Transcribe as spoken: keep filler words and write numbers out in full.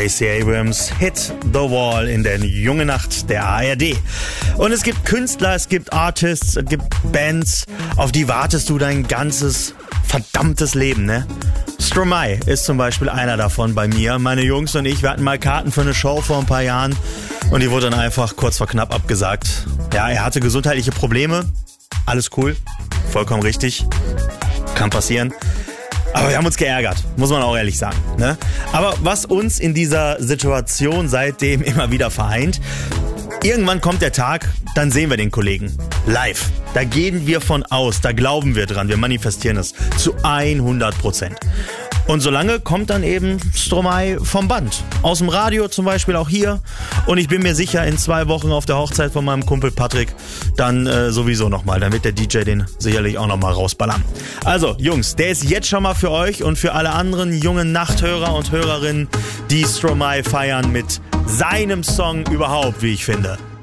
Stacey Abrams, Hit the Wall in der Junge Nacht der A R D. Und es gibt Künstler, es gibt Artists, es gibt Bands, auf die wartest du dein ganzes verdammtes Leben, ne? Stromae ist zum Beispiel einer davon bei mir. Meine Jungs und ich, wir hatten mal Karten für eine Show vor ein paar Jahren und die wurde dann einfach kurz vor knapp abgesagt. Ja, er hatte gesundheitliche Probleme. Alles cool, vollkommen richtig, kann passieren. Aber wir haben uns geärgert, muss man auch ehrlich sagen, ne? Aber was uns in dieser Situation seitdem immer wieder vereint, irgendwann kommt der Tag, dann sehen wir den Kollegen live. Da gehen wir von aus, da glauben wir dran, wir manifestieren es zu hundert Prozent. Und solange kommt dann eben Stromae vom Band. Aus dem Radio zum Beispiel auch hier. Und ich bin mir sicher, in zwei Wochen auf der Hochzeit von meinem Kumpel Patrick, dann äh, sowieso nochmal. Dann wird der D J den sicherlich auch nochmal rausballern. Also Jungs, der ist jetzt schon mal für euch und für alle anderen jungen Nachthörer und Hörerinnen, die Stromae feiern mit seinem Song überhaupt, wie ich finde.